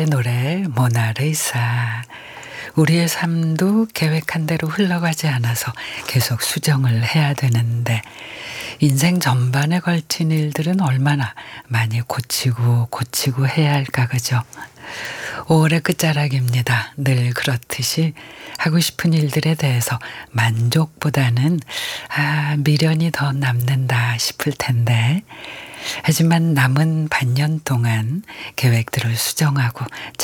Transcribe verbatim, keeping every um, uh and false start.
노래 모나리사. 우리의 삶도 계획한 대로 흘러가지 않아서 계속 수정을 해야 되는데 인생 전반에 걸친 일들은 얼마나 많이 고치고 고치고 해야 할까 그죠? 오월의 끝자락입니다. 늘 그렇듯이 하고 싶은 일들에 대해서 만족보다는 아 미련이 더 남는다 싶을 텐데 하지만 남은 반년 동안 계획들을 수정하고